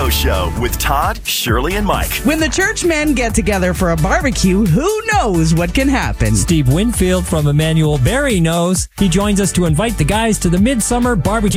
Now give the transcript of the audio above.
Go Show with Todd, Shirley, and Mike. When the church men get together for a barbecue, who knows what can happen? Steve Winfield from Emmanuel Berry knows. He joins us to invite the guys to the Midsummer Barbecue